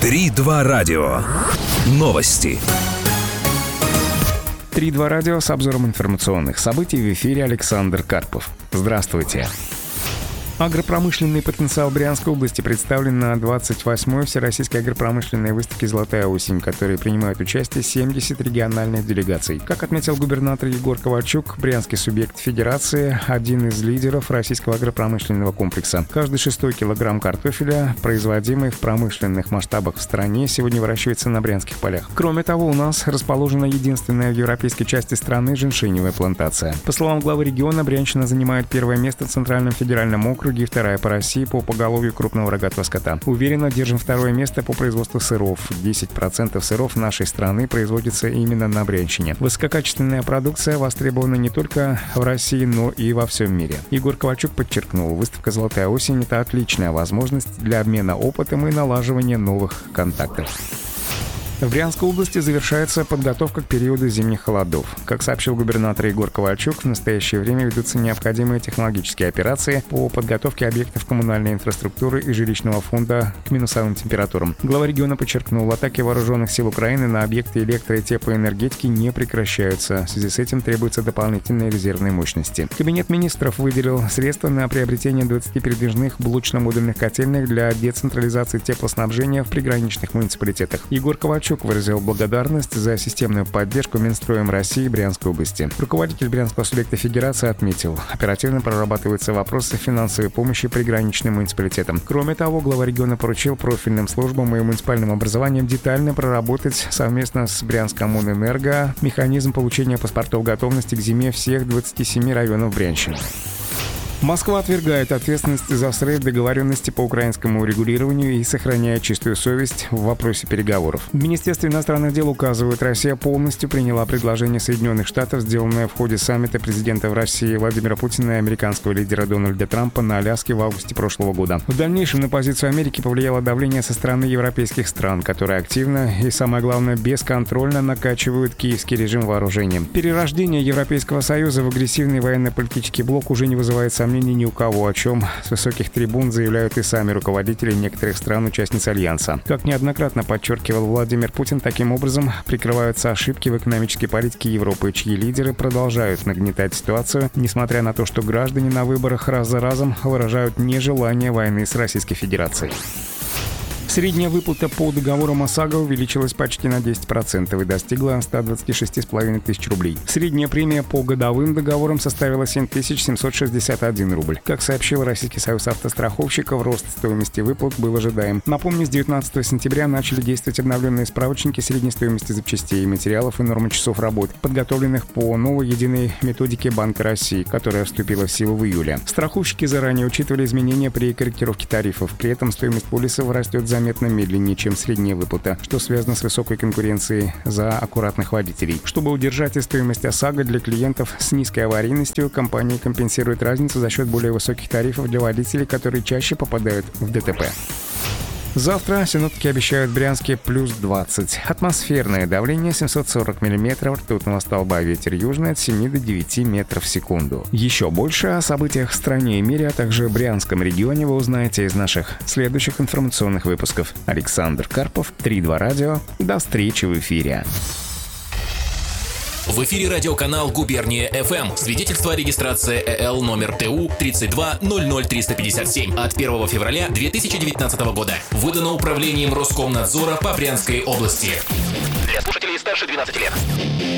3-2 радио. Новости. 3-2 радио с обзором информационных событий. В эфире Александр Карпов. Здравствуйте. Агропромышленный потенциал Брянской области представлен на 28-й Всероссийской агропромышленной выставке «Золотая осень», в которой принимают участие 70 региональных делегаций. Как отметил губернатор Егор Ковальчук, брянский субъект федерации – один из лидеров российского агропромышленного комплекса. Каждый 6-й килограмм картофеля, производимый в промышленных масштабах в стране, сегодня выращивается на брянских полях. Кроме того, у нас расположена единственная в европейской части страны женьшеневая плантация. По словам главы региона, Брянщина занимает первое место в Центральном федеральном округе и вторая по России по поголовью крупного рогатого скота. Уверенно держим второе место по производству сыров. 10% сыров нашей страны производится именно на Брянщине. Высококачественная продукция востребована не только в России, но и во всем мире. Егор Ковальчук подчеркнул, выставка «Золотая осень» — это отличная возможность для обмена опытом и налаживания новых контактов. В Брянской области завершается подготовка к периоду зимних холодов. Как сообщил губернатор Егор Ковальчук, в настоящее время ведутся необходимые технологические операции по подготовке объектов коммунальной инфраструктуры и жилищного фонда к минусовым температурам. Глава региона подчеркнул, атаки вооруженных сил Украины на объекты электро- и теплоэнергетики не прекращаются. В связи с этим требуются дополнительные резервные мощности. Кабинет министров выделил средства на приобретение 20 передвижных блочно-модульных котельных для децентрализации теплоснабжения в приграничных муниципалитетах. Егор Ковальчук выразил благодарность за системную поддержку Минстроем России и Брянской области. Руководитель Брянского субъекта федерации отметил, оперативно прорабатываются вопросы финансовой помощи приграничным муниципалитетам. Кроме того, глава региона поручил профильным службам и муниципальным образованиям детально проработать совместно с Брянскоммунэнерго механизм получения паспортов готовности к зиме всех 27 районов Брянщины. Москва отвергает ответственность за срыв договоренности по украинскому урегулированию и сохраняет чистую совесть в вопросе переговоров. В Министерстве иностранных дел указывают, Россия полностью приняла предложение Соединенных Штатов, сделанное в ходе саммита президента в России Владимира Путина и американского лидера Дональда Трампа на Аляске в августе прошлого года. В дальнейшем на позицию Америки повлияло давление со стороны европейских стран, которые активно и, самое главное, бесконтрольно накачивают киевский режим вооружением. Перерождение Европейского Союза в агрессивный военно-политический блок уже не вызывает сомнений ни у кого, о чем с высоких трибун заявляют и сами руководители некоторых стран-участниц Альянса. Как неоднократно подчеркивал Владимир Путин, таким образом прикрываются ошибки в экономической политике Европы, чьи лидеры продолжают нагнетать ситуацию, несмотря на то, что граждане на выборах раз за разом выражают нежелание войны с Российской Федерацией. Средняя выплата по договорам ОСАГО увеличилась почти на 10% и достигла 126,5 тысяч рублей. Средняя премия по годовым договорам составила 7761 рубль. Как сообщил Российский союз автостраховщиков, рост стоимости выплат был ожидаем. Напомню, с 19 сентября начали действовать обновленные справочники средней стоимости запчастей, материалов и нормы часов работ, подготовленных по новой единой методике Банка России, которая вступила в силу в июле. Страховщики заранее учитывали изменения при корректировке тарифов. При этом стоимость полисов растет заметно медленнее, чем средняя выплата, что связано с высокой конкуренцией за аккуратных водителей. Чтобы удержать стоимость ОСАГО для клиентов с низкой аварийностью, компания компенсирует разницу за счет более высоких тарифов для водителей, которые чаще попадают в ДТП. Завтра синоптики обещают в Брянске плюс 20. Атмосферное давление 740 мм ртутного столба, ветер южный от 7 до 9 метров в секунду. Еще больше о событиях в стране и мире, а также в Брянском регионе вы узнаете из наших следующих информационных выпусков. Александр Карпов, 3-2 радио. До встречи в эфире. В эфире радиоканал «Губерния ФМ». Свидетельство о регистрации ЭЛ номер ТУ 3200357 от 1 февраля 2019 года. Выдано управлением Роскомнадзора по Брянской области. Для слушателей старше 12 лет.